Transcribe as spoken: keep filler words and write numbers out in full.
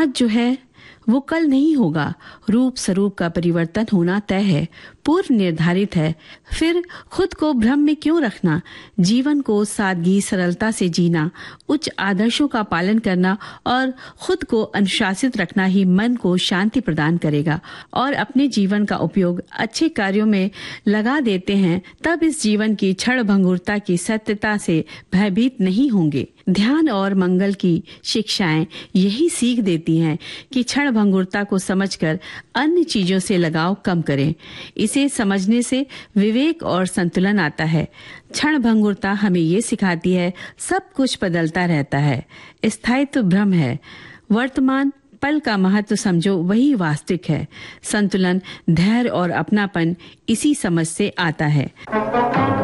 आज जो है वो कल नहीं होगा। रूप स्वरूप का परिवर्तन होना तय है, पूर्व निर्धारित है। फिर खुद को भ्रम में क्यों रखना? जीवन को सादगी सरलता से जीना, उच्च आदर्शों का पालन करना और खुद को अनुशासित रखना ही मन को शांति प्रदान करेगा। और अपने जीवन का उपयोग अच्छे कार्यों में लगा देते हैं, तब इस जीवन की क्षण भंगुरता की सत्यता से भयभीत नहीं होंगे। ध्यान और मंगल की शिक्षाएं यही सीख देती हैं कि क्षण भंगुरता को समझकर अन्य चीजों से लगाव कम करें। इसे समझने से विवेक और संतुलन आता है। क्षण भंगुरता हमें ये सिखाती है सब कुछ बदलता रहता है, स्थायित्व भ्रम है। वर्तमान पल का महत्व समझो, वही वास्तविक है। संतुलन, धैर्य और अपनापन इसी समझ से आता है।